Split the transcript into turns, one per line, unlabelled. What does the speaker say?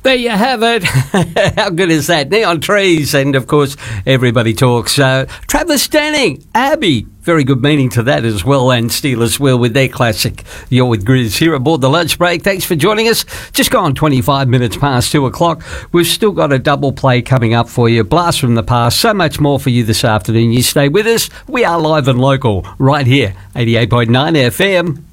There you have it. How good is that? Neon Trees and, of course, Everybody Talks. Travis Denning, Abby. Very good meaning to that as well. And Steelers Wheel with their classic You're With Grizz here aboard the lunch break. Thanks for joining us. Just gone 25 minutes past 2 o'clock. We've still got a double play coming up for you. Blast from the past. So much more for you this afternoon. You stay with us. We are live and local right here. 88.9 FM.